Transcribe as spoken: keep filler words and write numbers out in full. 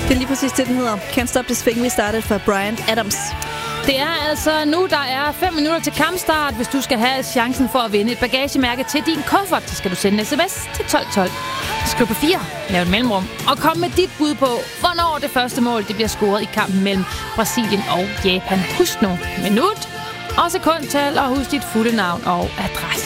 Det er lige præcis det, den hedder. Can't Stop This Thing We Started for Bryan Adams. Det er altså nu, der er fem minutter til kampstart. Hvis du skal have chancen for at vinde et bagagemærke til din kuffert, så skal du sende en sms til tolv tolv. Skriv på fire, lav et mellemrum, og kom med dit bud på, hvornår det første mål det bliver scoret i kampen mellem Brasilien og Japan. Husk nu minut og sekundtal, og husk dit fulde navn og adresse.